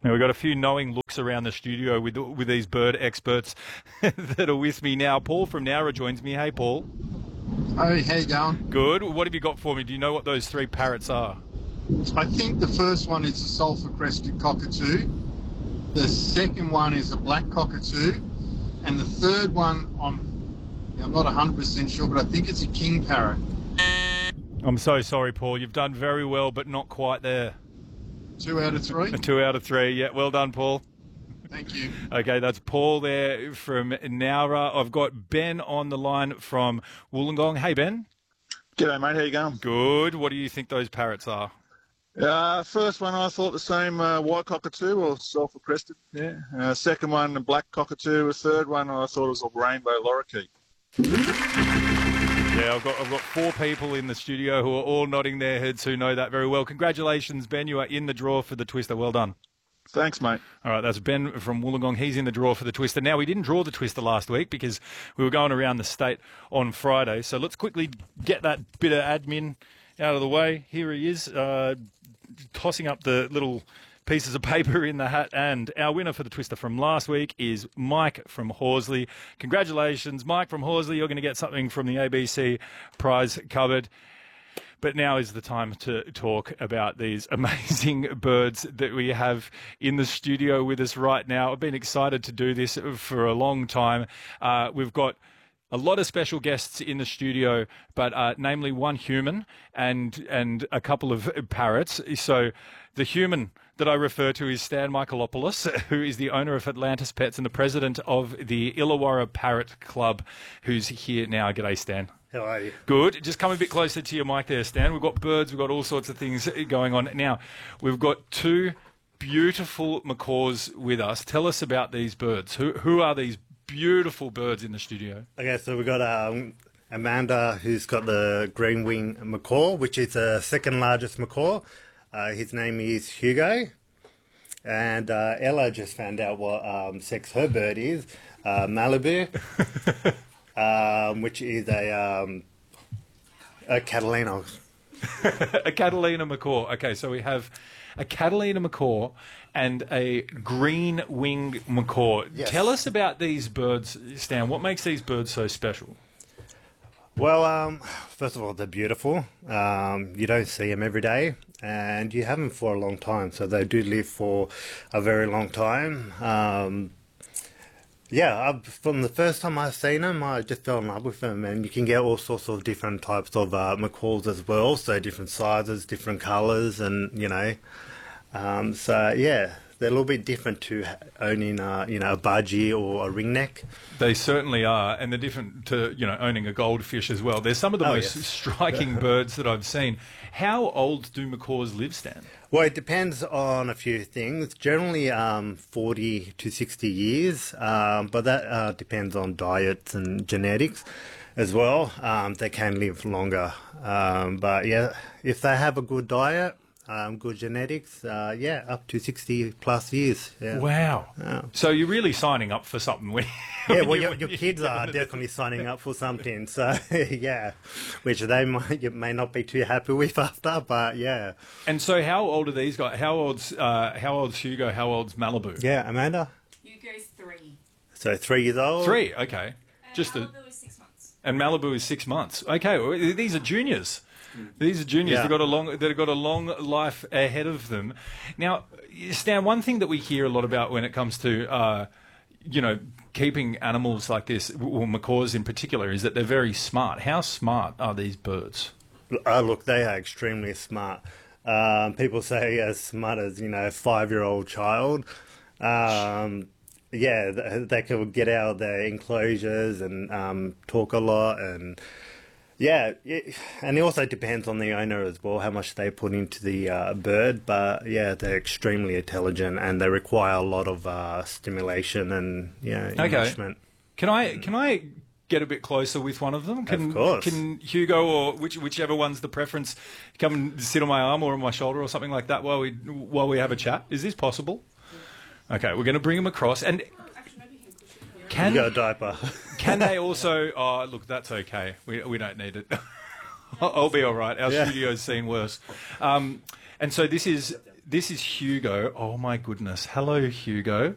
Now, we've got a few knowing looks around the studio with these bird experts that are with me now. Paul from Nowra joins me. Hey, Paul. Hey, how you going? Good. What have you got for me? Do you know what those three parrots are? I think the first one is a sulphur-crested cockatoo. The second one is a black cockatoo. And the third one, I'm not 100% sure, but I think it's a king parrot. I'm so sorry, Paul. You've done very well, but not quite there. 2 out of 3? 2 out of 3. Yeah, well done, Paul. Thank you. Okay, that's Paul there from Nowra. I've got Ben on the line from Wollongong. Hey, Ben. G'day, mate. How you going? Good. What do you think those parrots are? First one, I thought the same white cockatoo or sulphur-crested. Yeah. Second one, a black cockatoo. The third one, I thought it was a rainbow lorikeet. Yeah, I've got 4 people in the studio who are all nodding their heads who know that very well. Congratulations, Ben. You are in the draw for the Twister. Well done. Thanks, mate. All right, that's Ben from Wollongong. He's in the draw for the Twister. Now, we didn't draw the Twister last week because we were going around the state on Friday. So let's quickly get that bit of admin out of the way. Here he is, tossing up the little pieces of paper in the hat. And our winner for the Twister from last week is Mike from Horsley. Congratulations, Mike from Horsley. You're going to get something from the ABC prize cupboard. But now is the time to talk about these amazing birds that we have in the studio with us right now. I've been excited to do this for a long time. We've got a lot of special guests in the studio, but namely one human and a couple of parrots. So the human that I refer to is Stan Michaelopoulos, who is the owner of Atlantis Pets and the president of the Illawarra Parrot Club, who's here now. G'day, Stan. How are you? Good. Just come a bit closer to your mic there, Stan. We've got birds, we've got all sorts of things going on. Now, we've got 2 beautiful macaws with us. Tell us about these birds. Who are these beautiful birds in the studio? Okay, so we've got Amanda, who's got the green wing macaw, which is the second largest macaw. His name is Hugo. And Ella just found out what sex her bird is, Malibu, which is a Catalina. A Catalina macaw. Okay, so we have a Catalina macaw and a green wing macaw. Yes. Tell us about these birds, Stan. What makes these birds so special? Well, first of all, they're beautiful. You don't see them every day, and you have them for a long time. So they do live for a very long time. From the first time I've seen them, I just fell in love with them. And you can get all sorts of different types of macaws as well. So different sizes, different colours, and they're a little bit different to owning, a budgie or a ringneck. They certainly are, and they're different to, owning a goldfish as well. They're some of the most striking birds that I've seen. How old do macaws live, Stan? Well, it depends on a few things. Generally, 40 to 60 years, but that depends on diets and genetics as well. They can live longer, but yeah, if they have a good diet, good genetics, up to 60 plus years. Yeah. Wow. Yeah. So you're really signing up for something. Your kids are definitely signing up for something. So, which they may not be too happy with after, but yeah. And so how old are these guys? How old's Hugo? How old's Malibu? Yeah, Amanda? Hugo's 3. So 3 years old? 3, okay. Malibu is 6 months. And Malibu is 6 months. Okay, well, these are juniors. These are juniors. Yeah. They've got a long life ahead of them. Now, Stan, one thing that we hear a lot about when it comes to, keeping animals like this, or macaws in particular, is that they're very smart. How smart are these birds? Look, they are extremely smart. People say as smart as, a 5-year-old child. They can get out of their enclosures and talk a lot, and and it also depends on the owner as well, how much they put into the bird. But they're extremely intelligent, and they require a lot of stimulation and enrichment. Can I get a bit closer with one of them? Of course. Can Hugo or whichever one's the preference come and sit on my arm or on my shoulder or something like that while we have a chat? Is this possible? Okay, we're going to bring him across. And you got a diaper. Can they also... Oh, look, that's okay. We don't need it. I'll be all right. Our studio's seen worse. And so this is This is Hugo. Oh my goodness. Hello, Hugo.